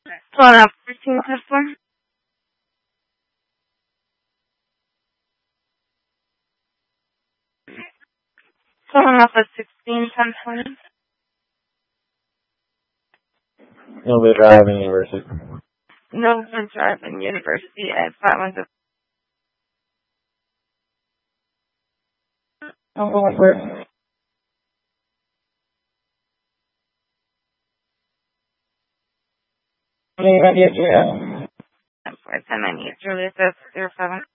Phone up 13 platform. Phone up at 16 1020. Nova Driving University. Nova Driving University at 510. Where? For 1098 Julius 07.